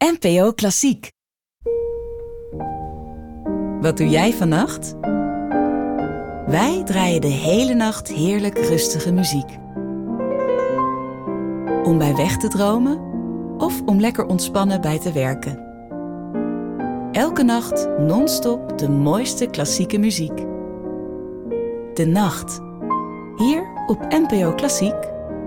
NPO Klassiek. Wat doe jij vannacht? Wij draaien de hele nacht heerlijk rustige muziek. Om bij weg te dromen of om lekker ontspannen bij te werken. Elke nacht non-stop de mooiste klassieke muziek. De Nacht. Hier op NPO Klassiek.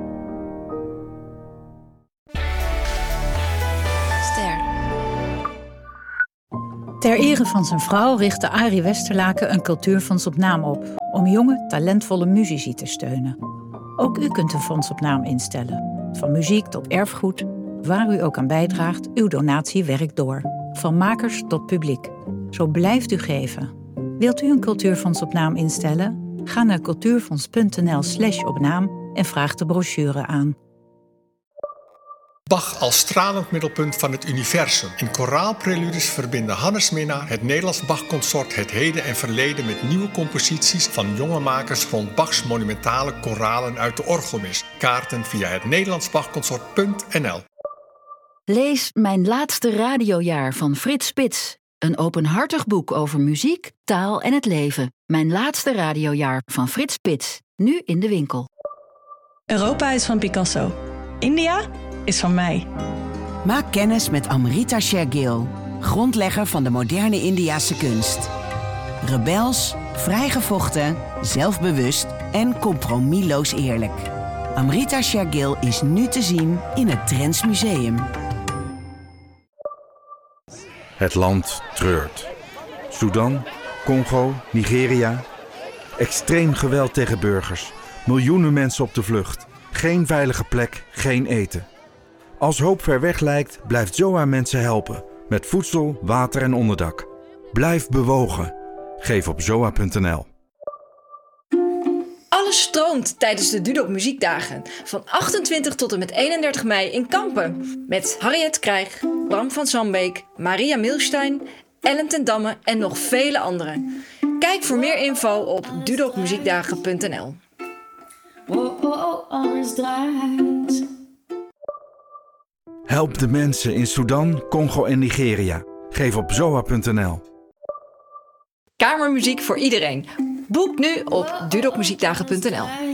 Ter ere van zijn vrouw richtte Arie Westerlaken een cultuurfonds op naam op, om jonge, talentvolle muzici te steunen. Ook u kunt een fonds op naam instellen. Van muziek tot erfgoed, waar u ook aan bijdraagt, uw donatie werkt door. Van makers tot publiek. Zo blijft u geven. Wilt u een cultuurfonds op naam instellen? Ga naar cultuurfonds.nl/opnaam en vraag de brochure aan. Bach als stralend middelpunt van het universum. In koraalpreludes verbinden Hannes Minnaar, het Nederlands Bachconsort, het heden en verleden met nieuwe composities van jonge makers rond Bachs monumentale koralen uit de orgelmis. Kaarten via het nederlandsbachconsort.nl. Lees Mijn laatste radiojaar van Frits Spits. Een openhartig boek over muziek, taal en het leven. Mijn laatste radiojaar van Frits Spits. Nu in de winkel. Europa is van Picasso. India is van mij. Maak kennis met Amrita Shergill, grondlegger van de moderne Indiase kunst. Rebels, vrijgevochten, zelfbewust en compromisloos eerlijk. Amrita Shergill is nu te zien in het Drents Museum. Het land treurt. Sudan, Congo, Nigeria. Extreem geweld tegen burgers. Miljoenen mensen op de vlucht. Geen veilige plek, geen eten. Als hoop ver weg lijkt, blijft ZOA mensen helpen. Met voedsel, water en onderdak. Blijf bewogen. Geef op zoa.nl. Alles stroomt tijdens de Dudok Muziekdagen. Van 28 tot en met 31 mei in Kampen. Met Harriet Krijg, Bram van Zandbeek, Maria Milstein, Ellen ten Damme en nog vele anderen. Kijk voor meer info op dudokmuziekdagen.nl. Alles draait. Help de mensen in Sudan, Congo en Nigeria. Geef op zoa.nl. Kamermuziek voor iedereen. Boek nu op dudokmuziekdagen.nl.